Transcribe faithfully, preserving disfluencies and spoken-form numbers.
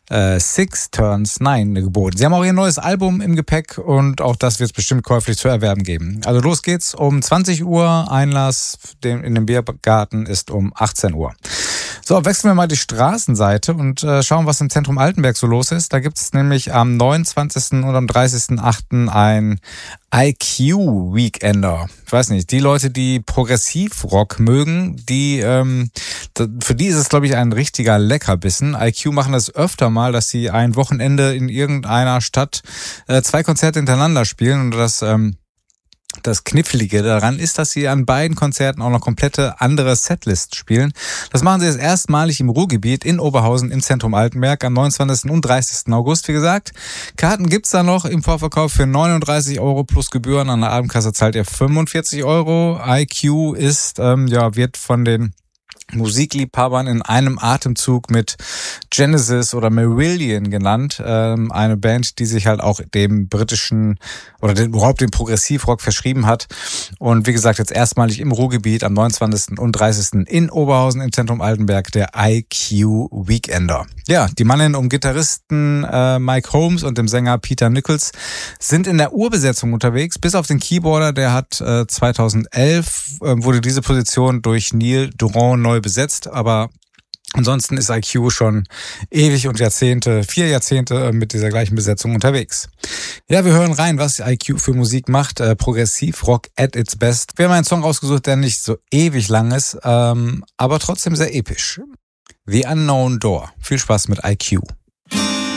äh, Six Turns Nine geboten. Sie haben auch ihr neues Album im Gepäck und auch das wird es bestimmt käuflich zu erwerben geben. Also los geht's um zwanzig Uhr, Einlass in den Biergarten ist um achtzehn Uhr. So, wechseln wir mal die Straßenseite und äh, schauen, was im Zentrum Altenberg so los ist. Da gibt es nämlich am neunundzwanzigsten und am dreißigsten achten ein I Q Weekender. Ich weiß nicht, die Leute, die Progressivrock mögen, die ähm, für die ist es, glaube ich, ein richtiger Leckerbissen. I Q machen das öfter mal, dass sie ein Wochenende in irgendeiner Stadt äh, zwei Konzerte hintereinander spielen und das ähm, Das Knifflige daran ist, dass sie an beiden Konzerten auch noch komplette andere Setlist spielen. Das machen sie jetzt erstmalig im Ruhrgebiet in Oberhausen im Zentrum Altenberg am neunundzwanzigsten und dreißigsten August. Wie gesagt, Karten gibt's da noch im Vorverkauf für neununddreißig Euro plus Gebühren. An der Abendkasse zahlt ihr fünfundvierzig Euro. I Q ist, ähm, ja, wird von den Musikliebhabern in einem Atemzug mit Genesis oder Marillion genannt. Ähm, eine Band, die sich halt auch dem britischen oder dem, überhaupt dem Progressivrock verschrieben hat. Und wie gesagt, jetzt erstmalig im Ruhrgebiet am neunundzwanzigsten und dreißigsten in Oberhausen im Zentrum Altenberg der I Q Weekender. Ja, die Mannen um Gitarristen äh, Mike Holmes und dem Sänger Peter Nichols sind in der Urbesetzung unterwegs. Bis auf den Keyboarder, der hat äh, zweitausendelf äh, wurde diese Position durch Neil Durand neu besetzt, aber ansonsten ist I Q schon ewig und Jahrzehnte, vier Jahrzehnte mit dieser gleichen Besetzung unterwegs. Ja, wir hören rein, was I Q für Musik macht. Äh, Progressivrock at its best. Wir haben einen Song rausgesucht, der nicht so ewig lang ist, ähm, aber trotzdem sehr episch. The Unknown Door. Viel Spaß mit I Q.